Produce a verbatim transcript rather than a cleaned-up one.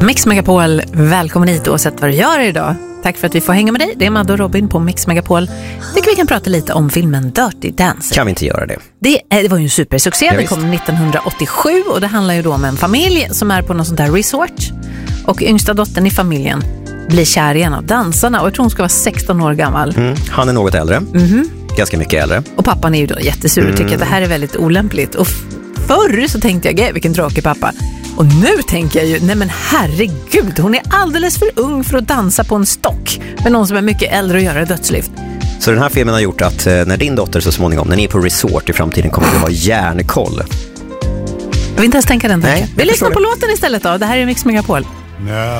Mix Megapol, välkommen hit oavsett vad du gör idag. Tack för att vi får hänga med dig. Det är Madde och Robin på Mix Megapol. Tycker vi kan prata lite om filmen Dirty Dancing. Kan vi inte göra det? Det, det var ju en supersuccé. Ja, det kom nittonhundraåttiosju och det handlar ju då om en familj som är på någon sån där resort. Och yngsta dottern i familjen blir kär i en av dansarna och jag tror hon ska vara sexton år gammal. Mm, han är något äldre. Mm-hmm. Ganska mycket äldre. Och pappan är ju då jättesur och tycker att det här är väldigt olämpligt. Och förr så tänkte jag, gud vilken tråkig pappa. Och nu tänker jag ju, nej men herregud, hon är alldeles för ung för att dansa på en stock med någon som är mycket äldre och göra dödslyft. Så den här filmen har gjort att när din dotter så småningom, när ni är på resort i framtiden, kommer det att ha järnkoll. Jag vill inte ens tänka den tanken. Nej, vi lyssnar det. på låten istället då. Det här är Mix Megapol. Now